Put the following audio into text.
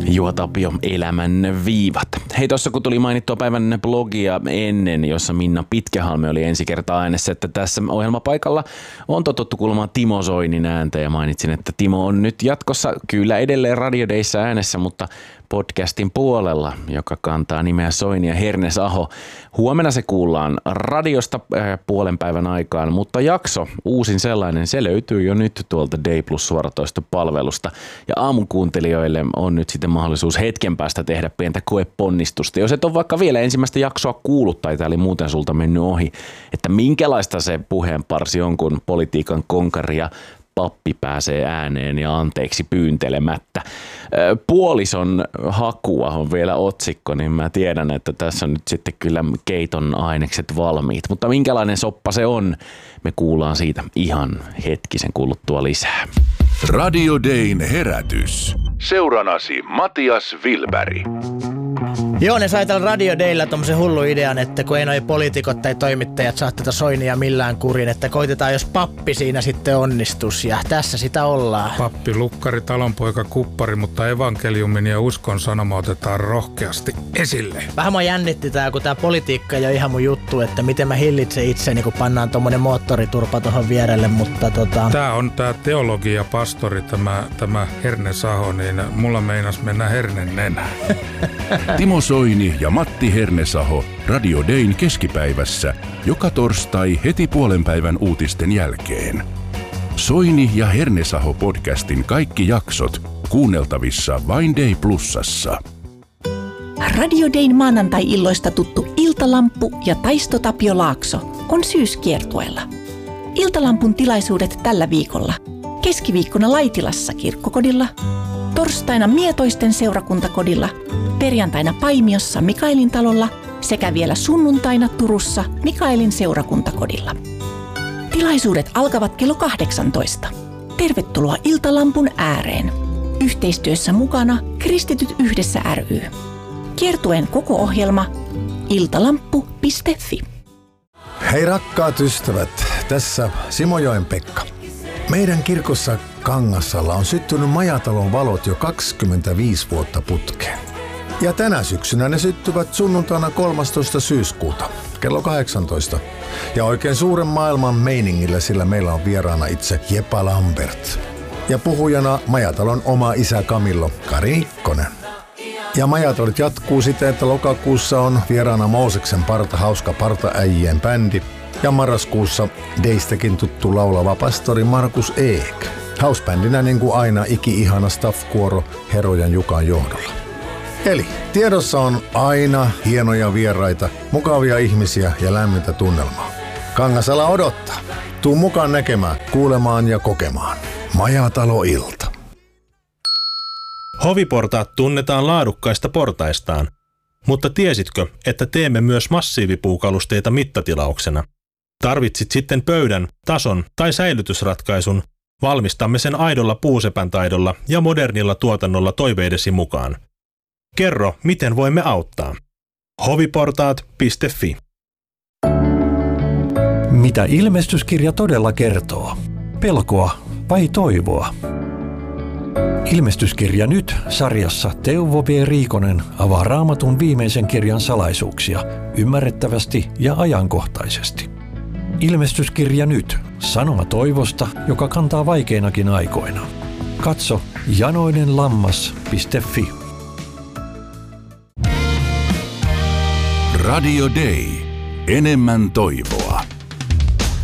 Juha Tapio, Elämän viivat. Hei, tuossa kun tuli mainittua päivän blogia ennen, jossa Minna Pitkähalme oli ensi kertaa äänessä, että tässä ohjelmapaikalla on totuttu kuulemaan Timo Soinin ääntä ja mainitsin, että Timo on nyt jatkossa kyllä edelleen Radio Dayssä äänessä, mutta podcastin puolella, joka kantaa nimeä Soini ja Hernesaho. Huomenna se kuullaan radiosta puolen päivän aikaan, mutta jakso, uusin sellainen, se löytyy jo nyt tuolta Day Plus suoratoistopalvelusta. Ja aamukuuntelijoille on nyt sitten mahdollisuus hetken päästä tehdä pientä koeponnistusta. Jos et ole vaikka vielä ensimmäistä jaksoa kuullut tai tämä oli muuten sulta mennyt ohi, että minkälaista se puheenparsi on, kun politiikan konkari ja pappi pääsee ääneen ja anteeksi pyyntelemättä. Puolison hakua on vielä otsikko, niin mä tiedän, että tässä on nyt sitten kyllä keiton ainekset valmiit. Mutta minkälainen soppa se on, me kuullaan siitä ihan hetkisen kuluttua lisää. Radio Dayn herätys. Seuranasi Matias Wilberg. Joo, ne sai tällä Radio Daylla tommosen hullu idean, että kun ei noi poliitikot tai toimittajat saa tätä Soinia millään kurin, että koitetaan jos pappi siinä sitten onnistus ja tässä sitä ollaan. Pappi, lukkari, talonpoika, kuppari, mutta evankeliumin ja uskon sanoma otetaan rohkeasti esille. Vähän mua jännitti tää, kun tää politiikka ei ole ihan mun juttu, että miten mä hillitsen itseni, kun pannaan tommonen moottoriturpa tohon vierelle, mutta Tää on tää teologia, pastori, tämä Hernesaho, niin mulla meinas mennä hernen nenään. Timo Soini ja Matti Hernesaho Radio Dayn keskipäivässä joka torstai heti puolen päivän uutisten jälkeen. Soini ja Hernesaho podcastin kaikki jaksot kuunneltavissa vain Day Plusassa. Radio Dayn maanantai-illoista tuttu Iltalamppu ja Taisto Tapio Laakso on syyskiertueella. Iltalampun tilaisuudet tällä viikolla. Keskiviikkona Laitilassa kirkkokodilla, torstaina Mietoisten seurakuntakodilla, perjantaina Paimiossa Mikaelin talolla sekä vielä sunnuntaina Turussa Mikaelin seurakuntakodilla. Tilaisuudet alkavat kello 18. Tervetuloa Iltalampun ääreen. Yhteistyössä mukana Kristityt yhdessä ry. Kiertueen koko ohjelma iltalamppu.fi. Hei rakkaat ystävät, tässä Simojoen Pekka. Meidän kirkossa Kangassalla on syttynyt majatalon valot jo 25 vuotta putkeen. Ja tänä syksynä ne syttyvät sunnuntaina 13. syyskuuta kello 18. Ja oikein suuren maailman meiningillä, sillä meillä on vieraana itse Jepa Lambert. Ja puhujana majatalon oma isä Kamillo Kari Mikkonen. Ja majatalut jatkuu siten, että lokakuussa on vieraana Mooseksen parta hauska partaäijien bändi. Ja marraskuussa Daystäkin tuttu laulava pastori Markus Eek. Housebändinä niin kuin aina iki-ihana staff-kuoro Herojan Jukan johdolla. Eli tiedossa on aina hienoja vieraita, mukavia ihmisiä ja lämmintä tunnelmaa. Kangasala odottaa. Tuu mukaan näkemään, kuulemaan ja kokemaan. Majatalo-ilta. Hoviportaat tunnetaan laadukkaista portaistaan, mutta tiesitkö, että teemme myös massiivipuukalusteita mittatilauksena? Tarvitsit sitten pöydän, tason tai säilytysratkaisun, valmistamme sen aidolla puusepän taidolla ja modernilla tuotannolla toiveidesi mukaan. Kerro, miten voimme auttaa. hoviportaat.fi. Mitä ilmestyskirja todella kertoo? Pelkoa vai toivoa? Ilmestyskirja nyt -sarjassa Teuvo V. Riikonen avaa Raamatun viimeisen kirjan salaisuuksia ymmärrettävästi ja ajankohtaisesti. Ilmestyskirja nyt -sanoma toivosta, joka kantaa vaikeinakin aikoina. Katso janoinenlammas.fi. Radio Day. Enemmän toivoa.